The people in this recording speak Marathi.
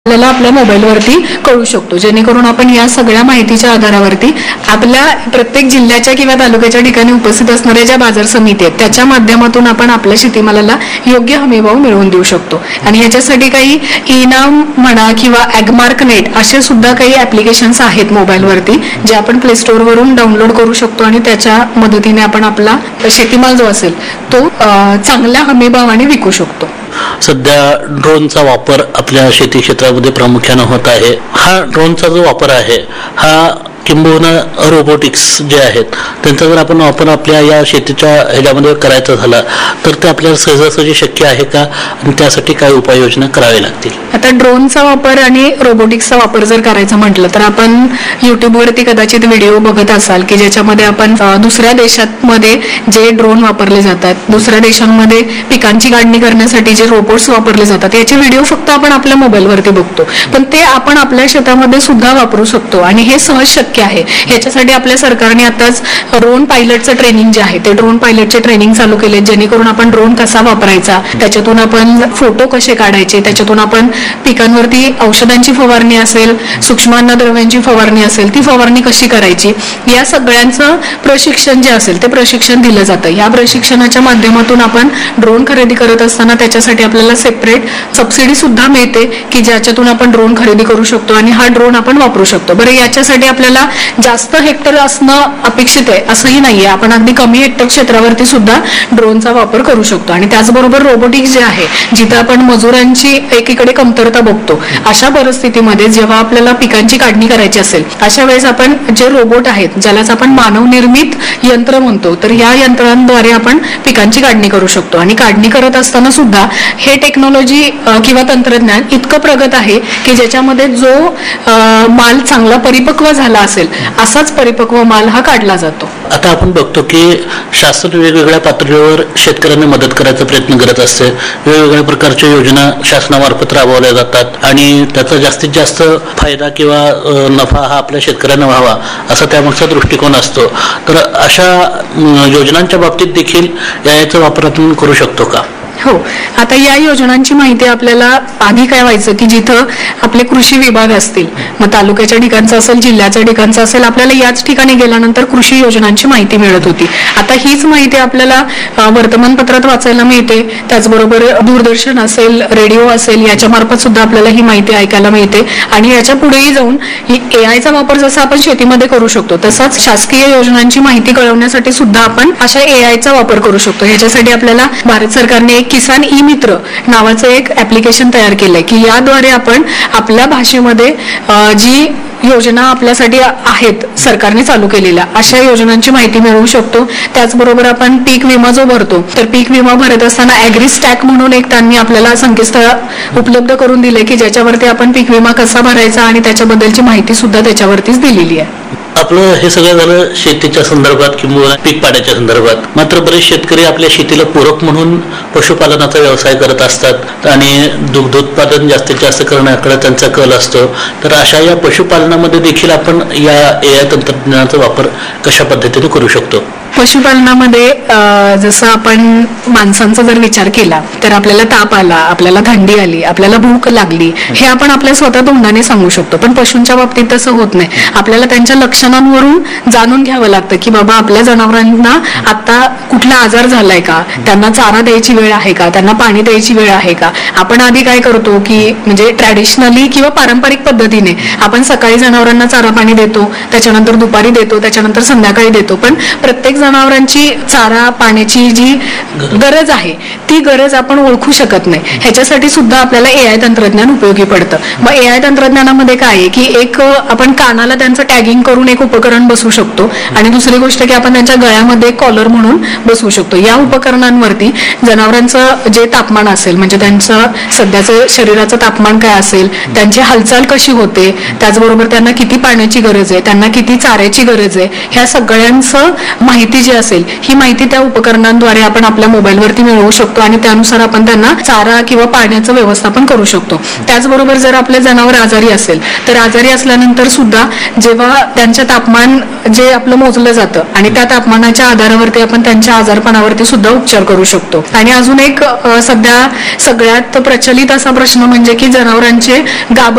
आपल्याला आपल्या मोबाईलवरती कळू शकतो, जेणेकरून आपण या सगळ्या माहितीच्या आधारावरती आपल्या प्रत्येक जिल्ह्याच्या किंवा तालुक्याच्या ठिकाणी उपस्थित असणाऱ्या ज्या बाजार समिती आहेत त्याच्या माध्यमातून आपण आपल्या शेतीमालाला योग्य हमीभाव मिळवून देऊ शकतो. आणि ह्याच्यासाठी काही इनाम म्हणा किंवा ॲग्मार्क नेट असे सुद्धा काही ॲप्लिकेशन्स आहेत मोबाईलवरती जे आपण प्ले स्टोअरवरून डाउनलोड करू शकतो आणि त्याच्या मदतीने आपण आपला शेतीमाल जो असेल तो चांगल्या हमीभावाने विकू शकतो. सध्या ड्रोनचा वापर आपल्या शेती क्षेत्रामध्ये प्रामुख्याने होत आहे. हा ड्रोनचा जो वापर आहे हा किंबहुना रोबोटिक्स जे आहेत त्यांचा जर आपण वापर आपल्या या शेतीच्या ह्याच्यामध्ये करायचा झाला तर ते आपल्याला सहजासहजी शक्य आहे का आणि त्यासाठी काय उपाययोजना करावी लागतील? आता ड्रोनचा वापर आणि रोबोटिक्सचा वापर जर करायचा म्हटलं तर आपण युट्यूबवरती कदाचित व्हिडिओ बघत असाल की ज्याच्यामध्ये आपण दुसऱ्या देशांमध्ये जे ड्रोन वापरले जातात, दुसऱ्या देशांमध्ये पिकांची काढणी करण्यासाठी जे रोबोट्स वापरले जातात याचे व्हिडिओ फक्त आपण आपल्या मोबाईलवरती बघतो, पण ते आपण आपल्या शेतामध्ये सुद्धा वापरू शकतो आणि हे सहज शक्य आहे. याच्यासाठी आपल्या सरकारने आताच ड्रोन पायलटचं ट्रेनिंग जे आहे ते ड्रोन पायलटचे ट्रेनिंग चालू केले, जेणेकरून आपण ड्रोन कसा वापरायचा, त्याच्यातून आपण फोटो कसे काढायचे, त्याच्यातून आपण पिकांवरती औषधांची फवारणी असेल, सूक्ष्म अन्नद्रव्यांची फवारणी असेल ती फवारणी कशी करायची, या सगळ्यांचं प्रशिक्षण जे असेल ते प्रशिक्षण दिलं जातं. या प्रशिक्षणाच्या माध्यमातून आपण ड्रोन खरेदी करत असताना त्याच्यासाठी आपल्याला सेपरेट सबसिडी सुद्धा मिळते की ज्याच्यातून आपण ड्रोन खरेदी करू शकतो आणि हा ड्रोन आपण वापरू शकतो. बरं, याच्यासाठी आपल्याला जास्त हेक्टर असणं अपेक्षित आहे असंही नाहीये. आपण अगदी कमी हेक्टर क्षेत्रावरती सुद्धा ड्रोनचा वापर करू शकतो. आणि त्याचबरोबर रोबोटिक्स जे आहे जिथं आपण मजुरांची एकीकडे कमतरता बघतो अशा परिस्थितीमध्ये जेव्हा आपल्याला पिकांची काढणी करायची असेल अशा वेळेस आपण जे रोबोट आहेत ज्यालाच आपण मानवनिर्मित यंत्र म्हणतो तर या यंत्रांद्वारे आपण पिकांची काढणी करू शकतो. आणि काढणी करत असताना सुद्धा हे टेक्नॉलॉजी किंवा तंत्रज्ञान इतकं प्रगत आहे की ज्याच्यामध्ये जो माल चांगला परिपक्व झाला असेल असाच परिपक्व माल हा काढला जातो. आता आपण बघतो की शासन वेगवेगळ्या पातळीवर शेतकऱ्यांना मदत करायचा प्रयत्न करत असते. वेगवेगळ्या प्रकारच्या योजना शासनामार्फत राबवल्या जातात आणि त्याचा जास्तीत जास्त फायदा किंवा नफा हा आपल्या शेतकऱ्यांना व्हावा असा त्यामागचा दृष्टिकोन असतो. तर अशा योजनांच्या बाबतीत देखील याचा वापर आपण करू शकतो का? हो, आता या योजनांची माहिती आपल्याला आधी काय व्हायचं की जिथं आपले कृषी विभाग असतील, मग तालुक्याच्या ठिकाणचं असेल, जिल्ह्याच्या ठिकाणचं असेल, आपल्याला याच ठिकाणी गेल्यानंतर कृषी योजनांची माहिती मिळत होती. आता हीच माहिती आपल्याला वर्तमानपत्रात वाचायला मिळते. त्याचबरोबर दूरदर्शन असेल, रेडिओ असेल याच्या मार्फत सुद्धा आपल्याला ही माहिती ऐकायला मिळते. आणि याच्या पुढेही जाऊन ही AI वापर जसा आपण शेतीमध्ये करू शकतो तसाच शासकीय योजनांची माहिती कळवण्यासाठी सुद्धा आपण अशा AI वापर करू शकतो. ह्याच्यासाठी आपल्याला भारत सरकारने एक किसान ई मित्र नावाचं एक ऍप्लिकेशन तयार केलंय की याद्वारे आपण आपल्या भाषेमध्ये जी योजना आपल्यासाठी आहेत सरकारने चालू केलेल्या अशा योजनांची माहिती मिळवू शकतो. त्याचबरोबर आपण पीक विमा जो भरतो तर पीक विमा भरत असताना ॲग्रीस्टॅक म्हणून एक त्यांनी आपल्याला संकेतस्थळ उपलब्ध करून दिले की ज्याच्यावरती आपण पीक विमा कसा भरायचा आणि त्याच्याबद्दलची माहिती सुद्धा त्याच्यावरतीच दिलेली आहे. आपलं हे सगळं झालं शेतीच्या संदर्भात किंवा पीक पाण्याच्या संदर्भात. मात्र बरेच शेतकरी आपल्या शेतीला पूरक म्हणून पशुपालनाचा व्यवसाय करत असतात आणि दुग्धोत्पादन जास्तीत जास्त करण्याकडे त्यांचा कल असतो. तर अशा या पशुपालनामध्ये देखील आपण या AI तंत्रज्ञानाचा वापर कशा पद्धतीने करू शकतो? पशुपालनामध्ये जसं आपण माणसांचा जर विचार केला तर आपल्याला ताप आला, आपल्याला थंडी आली, आपल्याला भूक लागली हे आपण आपल्या स्वतः तोंडाने सांगू शकतो. पण पशूंच्या बाबतीत तसं होत नाही. आपल्याला त्यांच्या लक्षणांवरून जाणून घ्यावं लागतं की बाबा आपल्या जनावरांना आता कुठला आजार झालाय का, त्यांना चारा द्यायची वेळ आहे का, त्यांना पाणी द्यायची वेळ आहे का. आपण आधी काय करतो की म्हणजे ट्रॅडिशनली किंवा पारंपरिक पद्धतीने आपण सकाळी जनावरांना चारा पाणी देतो, त्याच्यानंतर दुपारी देतो, त्याच्यानंतर संध्याकाळी देतो. पण प्रत्येक जनावरांची चारा पाण्याची जी गरज आहे ती गरज आपण ओळखू शकत नाही. ह्याच्यासाठी सुद्धा आपल्याला AI तंत्रज्ञान उपयोगी पडतं. मग AI तंत्रज्ञानामध्ये काय आहे की एक आपण कानाला त्यांचं टॅगिंग करून एक उपकरण बसवू शकतो आणि दुसरी गोष्ट की आपण त्यांच्या गळ्यामध्ये कॉलर म्हणून बसवू शकतो. या उपकरणांवरती जनावरांचं जे तापमान असेल म्हणजे त्यांचं सध्याचं शरीराचं तापमान काय असेल, त्यांची हालचाल कशी होते, त्याचबरोबर त्यांना किती पाण्याची गरज आहे, त्यांना किती चाऱ्याची गरज आहे, ह्या सगळ्यांचं माहिती जी असेल ही माहिती त्या उपकरणांद्वारे आपण आपल्या मोबाईलवरती मिळवू शकतो आणि त्यानुसार आपण त्यांना चारा किंवा पाण्याचं व्यवस्थापन करू शकतो. त्याचबरोबर जर आपले जनावर आजारी असेल तर आजारी असल्यानंतर सुद्धा जेव्हा त्यांचं तापमान जे आपलं मोजलं जातं आणि त्या तापमानाच्या आधारावरती आपण त्यांच्या आजारपणावरती सुद्धा उपचार करू शकतो. आणि अजून एक सध्या सगळ्यात प्रचलित असा प्रश्न म्हणजे की जनावरांचे गाभण